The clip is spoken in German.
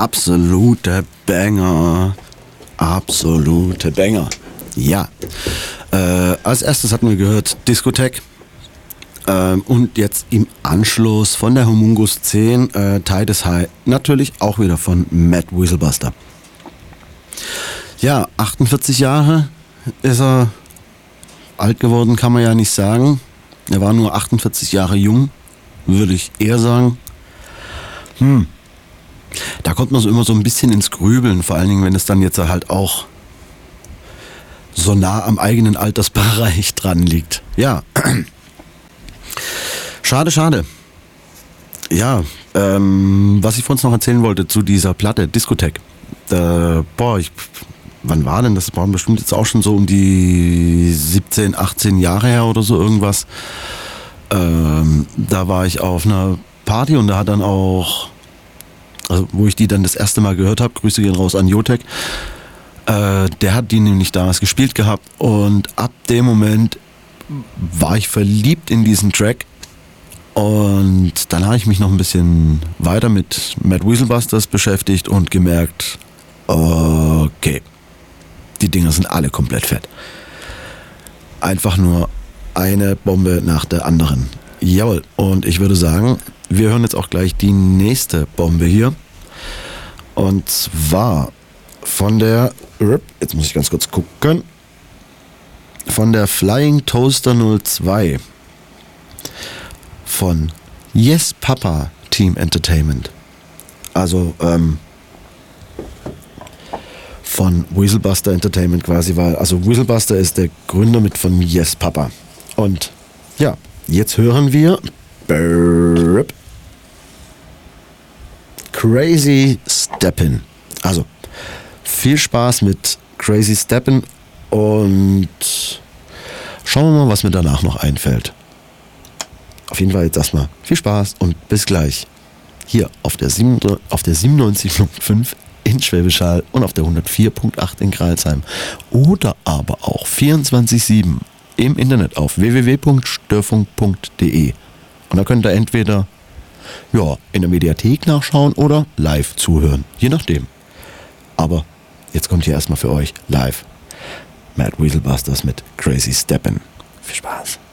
absolute Banger. Absolute Banger. Ja. Als erstes hatten wir gehört Discotheque. Und jetzt im Anschluss von der Homungus 10 Tide is High. Natürlich auch wieder von Matt Weaselbuster. Ja, 48 Jahre ist er alt geworden, kann man ja nicht sagen. Er war nur 48 Jahre jung, würde ich eher sagen. Da kommt man so immer so ein bisschen ins Grübeln, vor allen Dingen, wenn es dann jetzt halt auch so nah am eigenen Altersbereich dran liegt. Ja, schade. Ja, was ich vorhin noch erzählen wollte zu dieser Platte, Discotheque. Wann war denn das? Das war bestimmt jetzt auch schon so um die 17, 18 Jahre her oder so irgendwas. Da war ich auf einer Party und da hat dann auch, also wo ich die dann das erste Mal gehört habe, Grüße gehen raus an Jotek, der hat die nämlich damals gespielt gehabt und ab dem Moment war ich verliebt in diesen Track und dann habe ich mich noch ein bisschen weiter mit Matt Weaselbusters beschäftigt und gemerkt, okay, die Dinger sind alle komplett fett. Einfach nur eine Bombe nach der anderen. Jawohl, und ich würde sagen, wir hören jetzt auch gleich die nächste Bombe hier. Und zwar von der, jetzt muss ich ganz kurz gucken, von der Flying Toaster 02 von Yes Papa Team Entertainment. Also, von Weaselbuster Entertainment quasi, weil, also Weaselbuster ist der Gründer mit von Yes Papa. Und ja, jetzt hören wir Crazy Steppin'. Also, viel Spaß mit Crazy Steppin' und schauen wir mal, was mir danach noch einfällt. Auf jeden Fall jetzt erstmal viel Spaß und bis gleich. Hier auf der 97.5 in Schwäbisch Hall und auf der 104.8 in Crailsheim. Oder aber auch 24/7 im Internet auf www.störfunk.de. Und da könnt ihr entweder in der Mediathek nachschauen oder live zuhören. Je nachdem. Aber jetzt kommt hier erstmal für euch live Matt Weaselbusters mit Crazy Steppin'. Viel Spaß.